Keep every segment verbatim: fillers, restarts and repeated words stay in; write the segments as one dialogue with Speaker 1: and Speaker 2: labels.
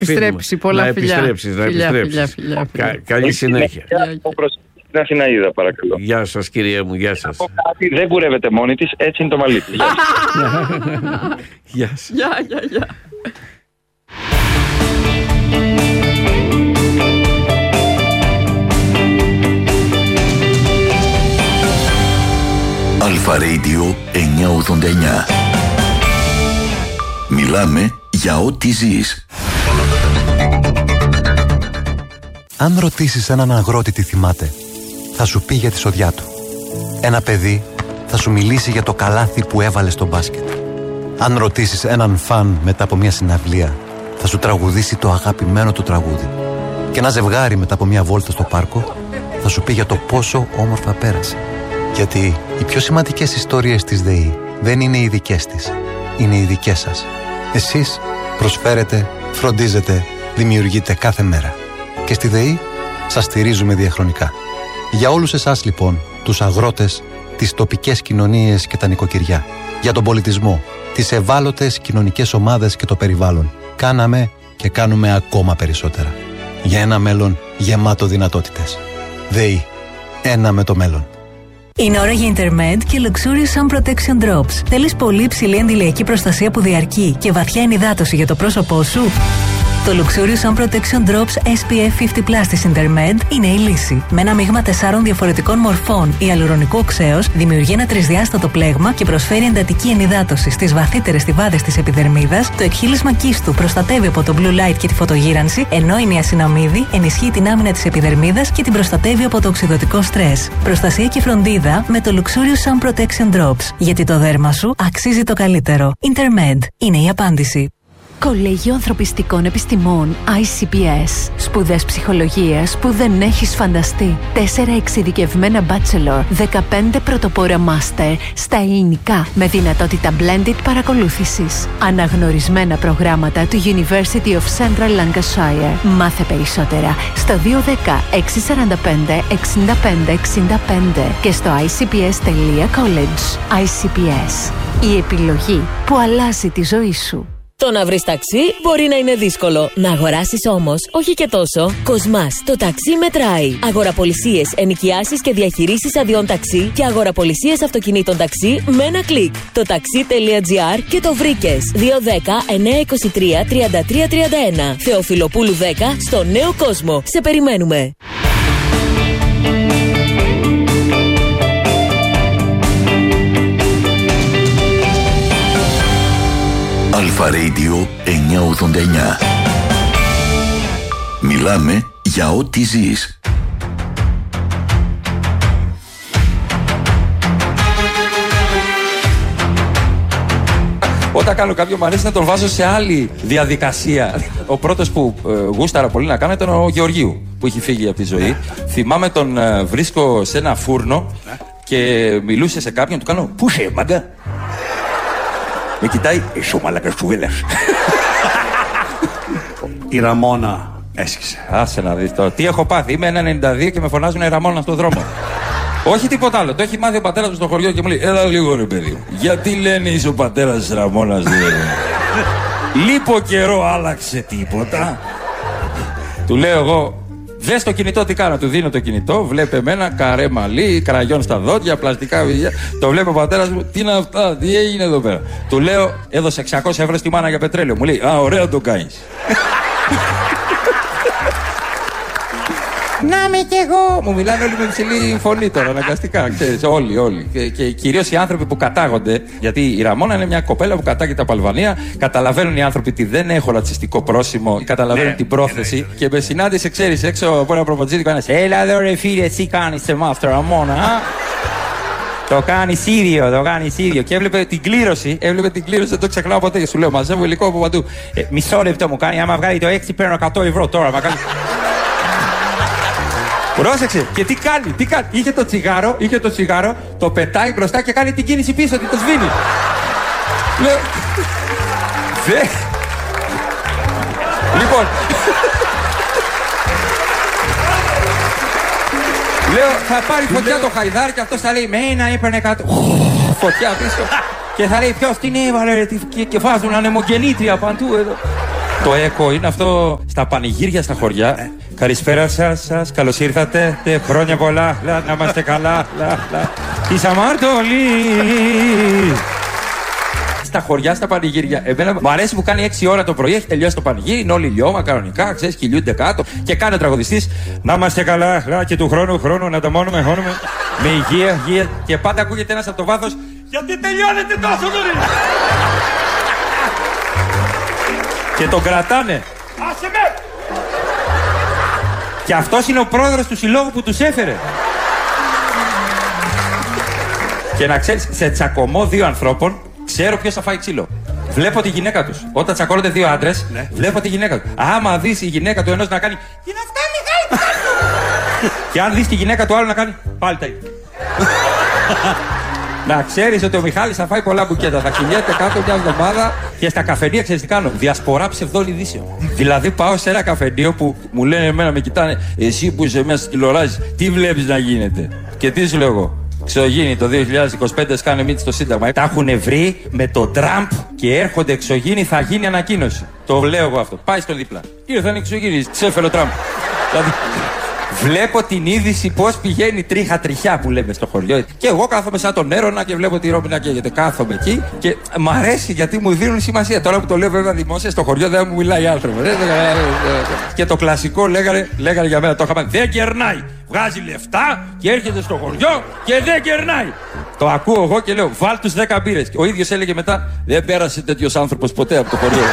Speaker 1: Επιστρέψει, πολλά
Speaker 2: να
Speaker 1: φιλιά.
Speaker 2: Επιστρέψεις, να
Speaker 1: φιλιά,
Speaker 2: επιστρέψεις.
Speaker 1: φιλιά, φιλιά, φιλιά.
Speaker 2: Κα, καλή συνέχεια.
Speaker 3: Την Αθηναίδα, παρακαλώ.
Speaker 2: Γεια σας, κυρία μου, γεια σας.
Speaker 3: Δεν κουρεύεται μόνη της, έτσι είναι το μαλλί της.
Speaker 2: Γεια σας.
Speaker 1: Γεια, γεια, γεια.
Speaker 4: Αλφα Radio εννιακόσια ογδόντα εννιά. Μιλάμε για ό,τι ζεις.
Speaker 5: Αν ρωτήσεις έναν αγρότη τι θυμάται, θα σου πει για τη σοδιά του. Ένα παιδί θα σου μιλήσει για το καλάθι που έβαλε στο μπάσκετ. Αν ρωτήσεις έναν φαν μετά από μια συναυλία, θα σου τραγουδήσει το αγαπημένο του τραγούδι. Και ένα ζευγάρι μετά από μια βόλτα στο πάρκο θα σου πει για το πόσο όμορφα πέρασε. Γιατί οι πιο σημαντικές ιστορίες της ΔΕΗ δεν είναι οι δικές της, είναι οι δικές σας. Εσείς προσφέρετε, φροντίζετε, δημιουργείτε κάθε μέρα. Και στη ΔΕΗ σας στηρίζουμε διαχρονικά. Για όλους εσάς λοιπόν, τους αγρότες, τις τοπικές κοινωνίες και τα νοικοκυριά, για τον πολιτισμό, τις ευάλωτες κοινωνικές ομάδες και το περιβάλλον, κάναμε και κάνουμε ακόμα περισσότερα. Για ένα μέλλον γεμάτο δυνατότητες. ΔΕΗ. Ένα με το μέλλον.
Speaker 6: Είναι ώρα για Intermed και Luxurious Sun Protection Drops. Θέλεις πολύ υψηλή αντιλιακή προστασία που διαρκεί και βαθιά ενυδάτωση για το πρόσωπό σου? Το Luxurious Sun Protection Drops ες πι εφ πενήντα πλας της Intermed είναι η λύση. Με ένα μείγμα τεσσάρων διαφορετικών μορφών ιαλουρονικού οξέως δημιουργεί ένα τρισδιάστατο πλέγμα και προσφέρει εντατική ενυδάτωση στις βαθύτερες στιβάδες της επιδερμίδας. Το εκχύλισμα κίστου προστατεύει από το blue light και τη φωτογύρανση, ενώ η νιασιναμίδη ενισχύει την άμυνα της επιδερμίδας και την προστατεύει από το οξυδωτικό στρες. Προστασία και φροντίδα με το Luxurious Sun Protection Drops. Γιατί το δέρμα σου αξίζει το καλύτερο. Intermed είναι η απάντηση.
Speaker 7: Κολέγιο Ανθρωπιστικών Επιστημών άι σι πι ες. Σπουδές ψυχολογίας που δεν έχεις φανταστεί. Τέσσερα εξειδικευμένα bachelor, δεκαπέντε πρωτοπόρα master στα ελληνικά με δυνατότητα blended παρακολούθησης. Αναγνωρισμένα προγράμματα του University of Central Lancashire. Μάθε περισσότερα στο δύο ένα μηδέν έξι τέσσερα πέντε έξι πέντε έξι πέντε και στο άι σι πι ες τελεία college. άι σι πι ες. Η επιλογή που αλλάζει τη ζωή σου.
Speaker 8: Το να βρεις ταξί μπορεί να είναι δύσκολο. Να αγοράσεις όμως, όχι και τόσο. Κοσμάς, το ταξί μετράει. Αγοραπολισίες, ενοικιάσεις και διαχειρήσεις αδειών ταξί και αγοραπολισίες αυτοκινήτων ταξί με ένα κλικ. Το ταξί τελεία τζι άρ και το βρήκες. δύο ένα μηδέν εννιά είκοσι τρία τριάντα τρία τριάντα ένα. Θεοφιλοπούλου δέκα στο Νέο Κόσμο. Σε περιμένουμε.
Speaker 4: Αλφα Radio εννιακόσια ογδόντα εννιά. Μιλάμε για ό,τι ζεις.
Speaker 9: Όταν κάνω κάποιο μου αρέσει να τον βάζω σε άλλη διαδικασία. Ο πρώτος που ε, γούσταρα πολύ να κάνω ήταν ο Γεωργίου, που έχει φύγει από τη ζωή. Θυμάμαι τον ε, βρίσκω σε ένα φούρνο και μιλούσε σε κάποιον, του κάνω «Πού είσαι, μάγκα?» Με κοιτάει, «Εσύ ο μαλάκας του Βέλλας».
Speaker 10: Η Ραμόνα έσχισε.
Speaker 9: Άσε να δεις τώρα. Τι έχω πάθει. Είμαι ένα ενενήντα δύο και με φωνάζουν Ραμόνα στον δρόμο. Όχι τίποτα άλλο. Το έχει μάθει ο πατέρας μου στο χωριό και μου λέει, έλα λίγο ρε παιδί μου. Γιατί λένε είσαι ο πατέρας της Ραμόνας, Λείπω καιρό, άλλαξε τίποτα. Του λέω εγώ, δες το κινητό τι κάνω. Του δίνω το κινητό, βλέπει εμένα, καρέ μαλλί, κραγιόν στα δόντια, πλαστικά βιβλία. Το βλέπει ο πατέρας μου, τι είναι αυτά, τι έγινε εδώ πέρα. Του λέω, έδωσε εξακόσια ευρώ στη μάνα για πετρέλαιο. Μου λέει, α, ωραία το κάνεις. Να είμαι κι εγώ! Μου μιλάνε όλοι με υψηλή φωνή τώρα, αναγκαστικά. Ξέρεις, όλοι, όλοι. Και, και κυρίως οι άνθρωποι που κατάγονται, γιατί η Ραμόνα είναι μια κοπέλα που κατάγεται από Αλβανία. Καταλαβαίνουν οι άνθρωποι ότι δεν έχω ρατσιστικό πρόσημο, καταλαβαίνουν ναι, την πρόθεση. Ναι, ναι. Και με συνάντησε, ξέρεις, έξω από ένα προποτζίδικο, ένα έλα εδώ ρε φίλε, εσύ κάνεις σε μάster Ραμόνα, α? Το κάνεις ίδιο, το κάνεις ίδιο. Και έβλεπε την κλήρωση, έβλεπε την κλήρωση, δεν το ξεχνάω ποτέ. Και σου λέω, μαζεύω υλικό από παντού. Ε, μισό λεπτό μου κάνει, άμα βγάλει το έξι παίρνω εκατό ευρώ τώρα. Μα κάνει... Πρόσεξε, και τι κάνει, τι κάνει. Είχε το τσιγάρο, είχε το τσιγάρο, το πετάει μπροστά και κάνει την κίνηση πίσω, ότι το σβήνει. Λέω. Δε. Λοιπόν. Λέω, θα πάρει φωτιά το χαϊδάρι και αυτός θα λέει, με ένα έπαιρνε κάτω. Φωτιά πίσω. Και θα λέει, ποιος την έβαλε, και βάζουν ανεμογεννήτρια παντού εδώ. Το έκο είναι αυτό στα πανηγύρια στα χωριά. Καλησπέρα σας, σας, καλώς ήρθατε. Τε, χρόνια πολλά, λα, να είμαστε καλά. Λα, λα. Της Αμαρτωλής. Στα χωριά, στα πανηγύρια. Εμένα μου αρέσει που κάνει έξι ώρα το πρωί, έχει τελειώσει το πανηγύρι, είναι όλοι λιώμα κανονικά, ξέρεις, κυλιούνται κάτω. Και κάνει ο τραγουδιστής να είμαστε καλά, λα, και του χρόνου, χρόνου να το μόνουμε, χώνουμε. Με υγεία, υγεία. Και πάντα ακούγεται ένας από το βάθος. Γιατί τελειώνετε τόσο νωρίς. Και τον κρατάνε. Άσε με! Και αυτός είναι ο πρόεδρος του συλλόγου που τους έφερε. Και να ξέρεις, σε τσακωμό δύο ανθρώπων, ξέρω ποιος θα φάει ξύλο. Βλέπω τη γυναίκα τους. Όταν τσακώνονται δύο άντρες, ναι. Βλέπω τη γυναίκα τους. Άμα δεις η γυναίκα του ενός να κάνει. Τι να φτάνει, Μιχάλη! Και αν δεις τη γυναίκα του άλλου να κάνει. Πάλι τα ίδια. Να ξέρεις ότι ο Μιχάλης θα φάει πολλά μπουκέτα. Θα κινιέται κάτω μια εβδομάδα και στα καφενεία ξέρεις τι κάνω. Διασπορά ψευδών ειδήσεων. Δηλαδή πάω σε ένα καφενείο που μου λένε εμένα, με κοιτάνε. Εσύ που είσαι μέσα στις τηλεοράσεις, τι βλέπεις να γίνεται. Και τι σου λέω εγώ. Εξωγήινοι το δύο χιλιάδες είκοσι πέντε σκάνε μύτη στο Σύνταγμα. Τα έχουν βρει με τον Τραμπ και έρχονται εξωγήινοι, θα γίνει ανακοίνωση. Το λέω εγώ αυτό. Πάει στο δίπλα. Ήρθαν εξωγήινοι, τις έφερε ο Τραμπ. Δηλαδή. Βλέπω την είδηση πώς πηγαίνει τρίχα τριχιά που λέμε στο χωριό. Και εγώ κάθομαι σαν τον Έρωνα και βλέπω τη Ρώμη να καίγεται. Κάθομαι εκεί και μ' αρέσει γιατί μου δίνουν σημασία. Τώρα που το λέω βέβαια δημόσια, στο χωριό δεν μου μιλάει άνθρωπο. Και το κλασικό λέγανε, λέγανε για μένα, το είχα πει. Δεν κερνάει. Βγάζει λεφτά και έρχεται στο χωριό και δεν κερνάει. Το ακούω εγώ και λέω, βάλ τους δέκα μπύρες. Ο ίδιος έλεγε μετά, δεν πέρασε τέτοιος άνθρωπος ποτέ από το χωριό.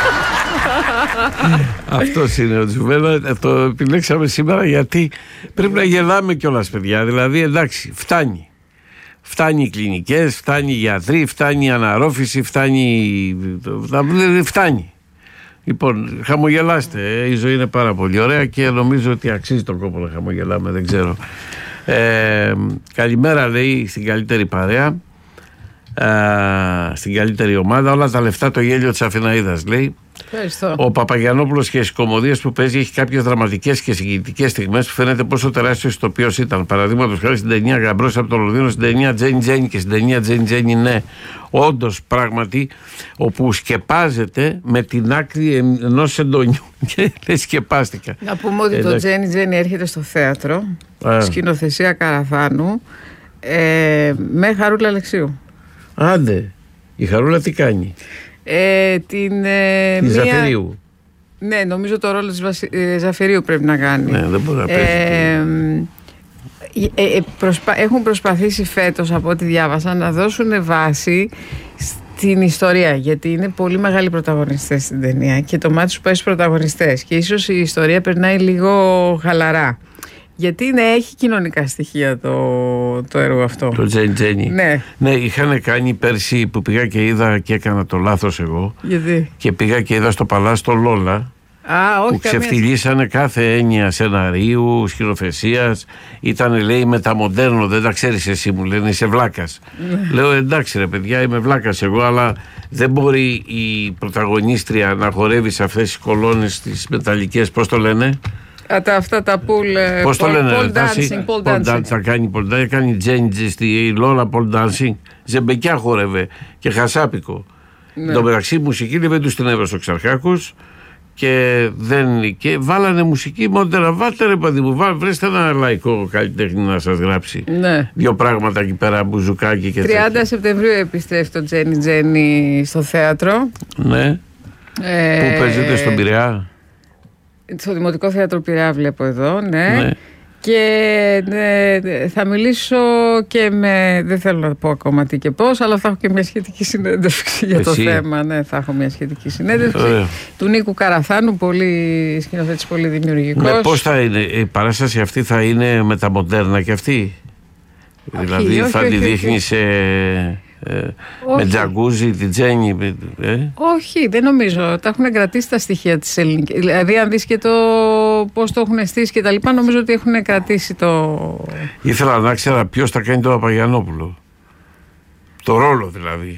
Speaker 2: Αυτός είναι ο Τζουβέλα. Το επιλέξαμε σήμερα γιατί πρέπει να γελάμε κιόλας, παιδιά. Δηλαδή, εντάξει, φτάνει. Φτάνει οι κλινικές, φτάνει οι γιατροί, φτάνει η αναρρόφηση, φτάνει. Φτάνει. Λοιπόν, χαμογελάστε. Ε. Η ζωή είναι πάρα πολύ ωραία και νομίζω ότι αξίζει τον κόπο να χαμογελάμε. Δεν ξέρω. Ε, καλημέρα, λέει, στην καλύτερη παρέα. Uh, στην καλύτερη ομάδα. Όλα τα λεφτά το γέλιο της Αθηναίδας, λέει.
Speaker 1: Ευχαριστώ.
Speaker 2: Ο Παπαγιαννόπουλος και στις κωμωδίες που παίζει έχει κάποιες δραματικές και συγκινητικές στιγμές που φαίνεται πόσο τεράστιος ηθοποιός ήταν. Παραδείγματος χάρη στην ταινία Γαμπρός από το Λονδίνο, στην ταινία Τζέιν Τζέιν και στην ταινία Τζέιν Τζέιν, ναι. Όντως, πράγματι, όπου σκεπάζεται με την άκρη ενός εντονιού. Και δεν σκεπάστηκα.
Speaker 1: Να πούμε ότι
Speaker 2: Εντάξει.
Speaker 1: το Τζέιν Τζέιν έρχεται στο θέατρο,
Speaker 2: Α.
Speaker 1: σκηνοθεσία Καραθάνου, ε, με Χαρούλα Αλεξίου.
Speaker 2: Άντε, η Χαρούλα τι κάνει?
Speaker 1: Ε, την ε,
Speaker 2: Τη
Speaker 1: μία...
Speaker 2: Ζαφυρίου.
Speaker 1: Ναι, νομίζω το ρόλο της Βασι... ε, Ζαφυρίου πρέπει να κάνει.
Speaker 2: Ναι, δεν μπορεί να παίζει.
Speaker 1: Ε, ε, ε, προσπα... Έχουν προσπαθήσει φέτος, από ό,τι διάβασα, να δώσουν βάση στην ιστορία, γιατί είναι πολύ μεγάλοι πρωταγωνιστές στην ταινία και το μάτι σου πάει στους πρωταγωνιστές και ίσως η ιστορία περνάει λίγο χαλαρά. Γιατί ναι, έχει κοινωνικά στοιχεία το, το έργο αυτό.
Speaker 2: Το Τζέιν Τζένι.
Speaker 1: Ναι.
Speaker 2: Ναι, είχαν κάνει πέρσι που πήγα και είδα και έκανα το λάθος εγώ.
Speaker 1: Γιατί?
Speaker 2: Και πήγα και είδα στο Παλάστο Λόλα.
Speaker 1: Α, όχι,
Speaker 2: που ξεφτυλίσανε κάθε έννοια σεναρίου, σκηνοθεσίας. Ήταν, λέει, μεταμοντέρνο, δεν τα ξέρεις εσύ, μου λένε, είσαι βλάκας. Λέω, εντάξει ρε παιδιά, είμαι βλάκας εγώ, αλλά δεν μπορεί η πρωταγωνίστρια να χορεύει σε αυτές τις κολόνες τις μεταλλικές, πώς το λένε?
Speaker 1: Α, τα, αυτά τα pool,
Speaker 2: πώς το λένε,
Speaker 1: pole dancing, pole dancing.
Speaker 2: Θα κάνει pole dancing, κάνει τζέντζι στη Λόλα pole dancing, ζεμπεκιά χόρευε και χασάπικο.
Speaker 1: Ναι.
Speaker 2: Εν τω μεταξύ μουσική δεν τους την έβρασε ο Ξαρχάκος και, δεν, και βάλανε μουσική μόντερα. Βάλτε ρε παιδί μου, βάλ, βρέστε ένα λαϊκό καλλιτέχνη να σας γράψει.
Speaker 1: Ναι.
Speaker 2: Δύο πράγματα εκεί πέρα, μπουζουκάκι και
Speaker 1: τριάντα
Speaker 2: τέτοια.
Speaker 1: Σεπτεμβρίου επιστρέφει το Τζένι Τζένι στο θέατρο.
Speaker 2: Ναι.
Speaker 1: Ε,
Speaker 2: Πού παίζεται, στον Πειραιά?
Speaker 1: Στο Δημοτικό Θέατρο Πειραιά βλέπω εδώ, ναι.
Speaker 2: Ναι.
Speaker 1: Και ναι, θα μιλήσω και με, δεν θέλω να πω ακόμα τι και πώς, αλλά θα έχω και μια σχετική συνέντευξη για
Speaker 2: Εσύ.
Speaker 1: το θέμα. Ναι, θα έχω μια σχετική συνέντευξη.
Speaker 2: Ωραία.
Speaker 1: Του Νίκου Καραθάνου, πολύ σκηνοθέτης, πολύ δημιουργικός.
Speaker 2: Ναι, πώς θα είναι, η παράσταση αυτή θα είναι με τα μοντέρνα και αυτή?
Speaker 1: Όχι,
Speaker 2: δηλαδή
Speaker 1: όχι,
Speaker 2: θα
Speaker 1: όχι,
Speaker 2: τη
Speaker 1: όχι.
Speaker 2: δείχνει σε, ε, με τζαγκούζι, την Τζένι, ε?
Speaker 1: Όχι, δεν νομίζω. Τα έχουν κρατήσει τα στοιχεία της ελληνικής. Δηλαδή, αν δεις και το πώς το έχουν στήσει και τα λοιπά, νομίζω ότι έχουν κρατήσει το.
Speaker 2: Ήθελα να ξέρω ποιος θα κάνει το Παπαγιαννόπουλο. Το ρόλο δηλαδή.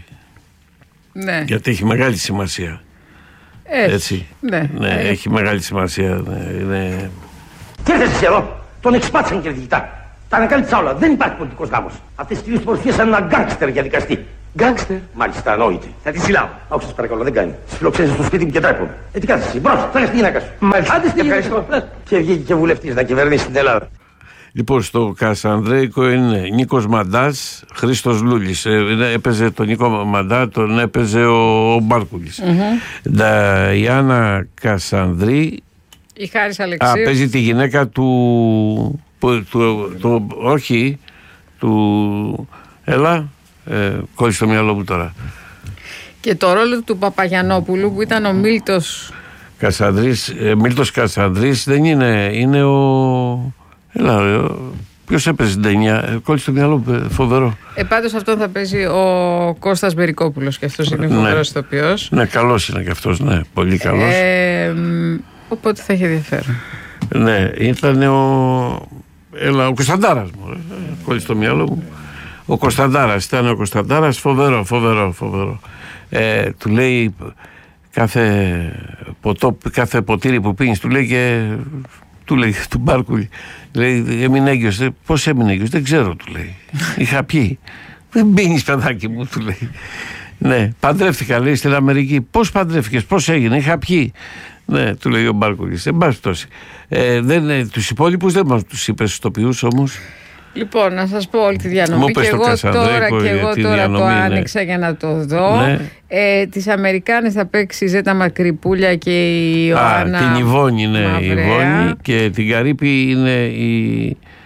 Speaker 1: Ναι.
Speaker 2: Γιατί έχει μεγάλη σημασία.
Speaker 1: Έχει.
Speaker 2: Έτσι.
Speaker 1: Ναι.
Speaker 2: Ναι,
Speaker 1: Ε,
Speaker 2: έχει μεγάλη σημασία. Ναι, ναι.
Speaker 11: Τι έρθεσαι εδώ, τον εξπάτσαν και διοικητά. Τα ανακάλυψα όλα. Δεν υπάρχει πολιτικός γάμος. Αυτές οι κυρίες παρουσίασαν έναν γκάνγκστερ για δικαστή. Γκάγκστερ.
Speaker 12: Μάλιστα, ανόητη.
Speaker 11: Θα τη συλλάβω.
Speaker 12: Άκουσα, σας παρακαλώ, δεν κάνει. Τις φιλοξένησε στο σπίτι μου και τρέπομαι. Ε, τι κάθεσαι, μπρος, θα λες τη γυναίκα σου.
Speaker 11: Μάλιστα.
Speaker 12: Άντε στη ευχαριστώ. Και βγήκε και βουλευτής να κυβερνήσει την Ελλάδα.
Speaker 2: Λοιπόν, στο Κασανδρέικο είναι Νίκος Μαντάς, Χρήστος Λούλης. Ε, έπαιζε τον Νίκο Μαντά, τον έπαιζε ο, ο Μπάρκουλης. Mm-hmm. Νταϊάννα Κασανδρή.
Speaker 1: Η Χάρης Αλεξίου.
Speaker 2: Α, παίζει τη γυναίκα του, του, του, του όχι, του, έλα, ε, κόλλησε το μυαλό μου τώρα.
Speaker 1: Και το ρόλο του Παπαγιαννόπουλου που ήταν ο Μίλτος
Speaker 2: Κασανδρής, ε, Μίλτος Κασανδρής δεν είναι, είναι ο... Έλα, ποιος έπαιζε την ταινία, κόλλησε το μυαλό μου, φοβερό.
Speaker 1: Ε, πάντως αυτόν θα παίζει ο Κώστας Μπερικόπουλος και αυτός είναι φοβερός ηθοποιός.
Speaker 2: Ναι, καλός είναι και αυτός, ναι, πολύ καλός.
Speaker 1: Ε, οπότε θα έχει ενδιαφέρον.
Speaker 2: Ναι, ήταν ο... Έλα, ο Κωνσταντάρας μου, κόλλησε το μυαλό μου. Ο Κωνσταντάρας, ήταν ο Κωνσταντάρας, φοβερό, φοβερό, φοβερό. Ε, του λέει κάθε, ποτό, κάθε ποτήρι που πίνεις, του λέει και... Του λέει του Μπάρκουλη, λέει, έμεινε έγκυος. Πώς έμεινε έγκυος, δεν ξέρω, του λέει. Είχα πιει. Δεν πίνεις, παιδάκι μου, του λέει. Ναι, παντρεύτηκα, λέει, στην Αμερική. Πώς παντρεύτηκες, πώς έγινε, είχα πιει. Ναι, του λέει ο Μπάρκουλης. Εν πάση πτώση. Ε, δεν, τους υπόλοιπους δεν μας τους είπες στους τοπιούς όμως.
Speaker 1: Λοιπόν, να σας πω όλη τη διανομή και εγώ τώρα, και εγώ τώρα διανομή, το άνοιξα, ναι, για να το δω. Ναι. Ε, τις Αμερικάνες θα παίξει η Ζέτα Μακρυπούλια και η Ιωάννα.
Speaker 2: Α, την Ιβόνη, ναι, η Ιβόνη, και την Καρύπη είναι η,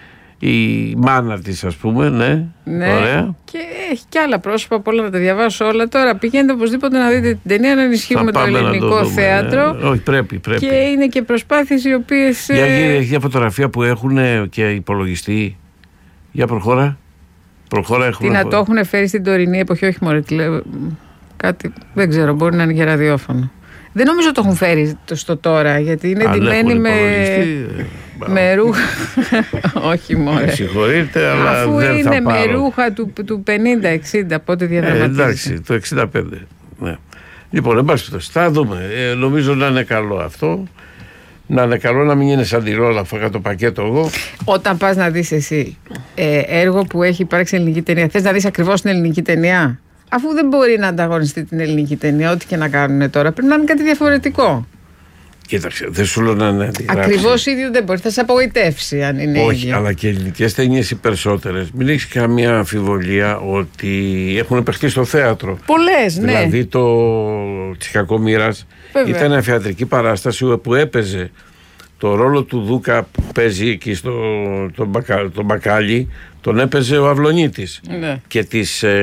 Speaker 2: η μάνα της, ας πούμε, ναι.
Speaker 1: Ναι.
Speaker 2: Ωραία.
Speaker 1: Και έχει και άλλα πρόσωπα, από όλα να τα διαβάσω όλα. Τώρα πηγαίνετε οπωσδήποτε να δείτε την ταινία, να ενισχύουμε το ελληνικό το δούμε, θέατρο.
Speaker 2: Ναι. Όχι, πρέπει, πρέπει.
Speaker 1: Και είναι και προσπάθειες οι οποίες...
Speaker 2: Για, ε... για φωτογραφία που έχουν και υπολογιστή. Για προχώρα. Προχώρα έχουμε.
Speaker 1: Τι να το έχουν φέρει στην τωρινή εποχή, όχι μωρέ, τηλε... κάτι, δεν ξέρω, μπορεί να είναι και ραδιόφωνο. Δεν νομίζω το έχουν φέρει το στο τώρα, γιατί είναι ντυμένοι με, με ρούχα. Όχι μωρέ.
Speaker 2: Με συγχωρείτε, αλλά
Speaker 1: αφού
Speaker 2: δεν
Speaker 1: είναι
Speaker 2: θα πάρω.
Speaker 1: Με ρούχα του, του πενήντα εξήντα, από ό,τι διαδραματίζεται.
Speaker 2: Ε, εντάξει, το εξήντα πέντε. Ναι. Λοιπόν, εν πάση περιπτώσει, θα δούμε. Ε, νομίζω να είναι καλό αυτό. Να είναι καλό, να μην είναι σαν τη ρόλα, φάγα το πακέτο εγώ.
Speaker 1: Όταν πας να δεις εσύ ε, έργο που έχει υπάρξει ελληνική ταινία, θες να δεις ακριβώς την ελληνική ταινία? Αφού δεν μπορεί να ανταγωνιστεί την ελληνική ταινία, ό,τι και να κάνουν τώρα, πρέπει να είναι κάτι διαφορετικό.
Speaker 2: Κοίταξε, δεν σου λέω να είναι αντιγράψει.
Speaker 1: Ακριβώς ίδιο δεν μπορεί, θα σε απογοητεύσει αν είναι.
Speaker 2: Όχι,
Speaker 1: ίδιο.
Speaker 2: Αλλά και ελληνικές ταινίες οι περισσότερες. Μην έχεις καμία αμφιβολία ότι έχουν παιχτεί στο θέατρο.
Speaker 1: Πολλές, ναι.
Speaker 2: Δηλαδή το της Κακομοίρας ήταν μια θεατρική παράσταση που έπαιζε το ρόλο του Δούκα που παίζει εκεί στο το μπακα, το μπακάλι, τον έπαιζε ο Αυλονίτης.
Speaker 1: Ναι.
Speaker 2: Και της, ε,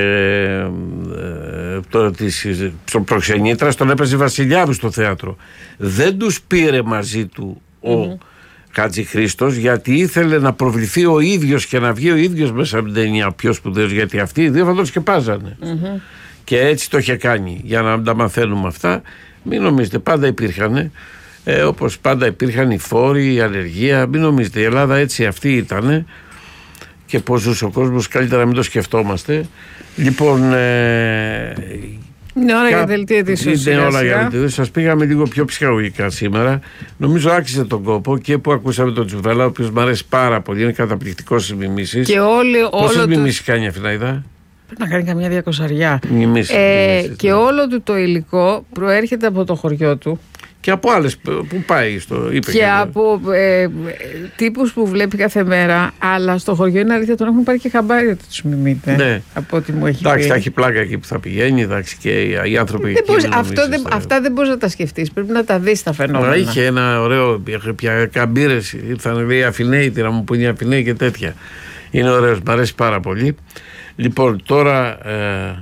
Speaker 2: ε, το, της το προξενήτρας τον έπαιζε Βασιλιάδου στο θέατρο. Δεν τους πήρε μαζί του ο mm-hmm. Χατζηχρήστος, γιατί ήθελε να προβληθεί ο ίδιος και να βγει ο ίδιος μέσα από την ταινία πιο σπουδαίος, γιατί αυτοί οι δύο θα τον σκεπάζανε. Mm-hmm. Και έτσι το είχε κάνει, για να τα μαθαίνουμε αυτά. Μην νομίζετε, πάντα υπήρχαν, ε, όπως πάντα υπήρχαν οι φόροι, η ανεργία. Μην νομίζετε, η Ελλάδα έτσι αυτή ήταν. Και πώς ζούσε ο κόσμος, καλύτερα να μην το σκεφτόμαστε. Λοιπόν, ε,
Speaker 1: είναι ώρα για δελτία ειδήσεων.
Speaker 2: Είναι ώρα για δελτία ειδήσεων. Σας πήγαμε λίγο πιο ψυχαγωγικά σήμερα. Νομίζω άξιζε τον κόπο, και που ακούσαμε τον Τζουβέλα, ο οποίος μου αρέσει πάρα πολύ, είναι καταπληκτικός στις μιμήσεις.
Speaker 1: Και όλοι,
Speaker 2: πόσες
Speaker 1: όλο
Speaker 2: μιμήσεις το... κάνει η Αθηναίδα?
Speaker 1: Πρέπει να κάνει καμιά διακοσαριά.
Speaker 2: Μιμήσεις,
Speaker 1: ε,
Speaker 2: μιμήσεις,
Speaker 1: και
Speaker 2: ναι. Όλο
Speaker 1: του το υλικό προέρχεται από το χωριό του.
Speaker 2: Και από άλλες που πάει στο είπε.
Speaker 1: Και, και από ε, τύπους που βλέπει κάθε μέρα. Αλλά στο χωριό είναι αλήθεια, τον έχουν πάρει και χαμπάρι ότι τους μιμείται.
Speaker 2: Ναι.
Speaker 1: Από ό,τι μου έχει πει.
Speaker 2: Εντάξει, θα έχει πλάκα εκεί που θα πηγαίνει, εντάξει, και οι άνθρωποι εκεί.
Speaker 1: Μπορείς, αυτό δεν, αυτά δεν μπορείς να τα σκεφτείς. Πρέπει να τα δεις τα φαινόμενα.
Speaker 2: Αλλά είχε ένα ωραίο. Πια καμπύρες. Ήρθαν λέει Αθηναίοι, να μου πούνε οι Αθηναίοι και τέτοια. Είναι ωραίος, μου αρέσει πάρα πολύ. Λοιπόν, τώρα ε,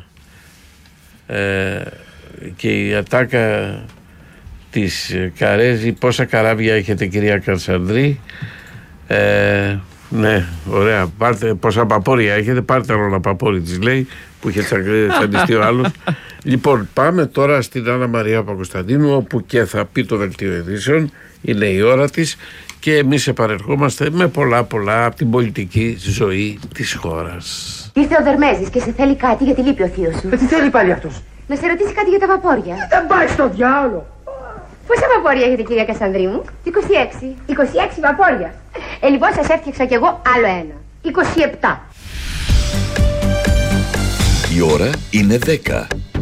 Speaker 2: ε, και η ατάκα της Καρέζη, πόσα καράβια έχετε κυρία Κασανδρή? Ε, ναι, ωραία. Πάρτε, πόσα παπόρια έχετε? Πάρτε ένα παπόρι, της λέει, που είχε τσαντιστεί ο άλλος. Λοιπόν, πάμε τώρα στην Άννα Μαρία Παπακοσταντίνου, όπου και θα πει το δελτίο ειδήσεων. Είναι η ώρα της και εμείς επανερχόμαστε με πολλά πολλά από την πολιτική ζωή της χώρας.
Speaker 13: Ήρθε ο Δερμέζης και σε θέλει κάτι, γιατί λείπει ο θείος σου.
Speaker 11: Τι θέλει πάλι αυτός?
Speaker 13: Να σε ρωτήσει κάτι για τα βαπόρια.
Speaker 11: Δεν πάει στο διάολο.
Speaker 13: Πόσα βαπόρια έχετε, κυρία Κασανδρή μου? είκοσι έξι. είκοσι έξι βαπόρια. Ε, λοιπόν, σας έφτιαξα κι εγώ άλλο ένα. είκοσι επτά.
Speaker 4: Η ώρα είναι δέκα.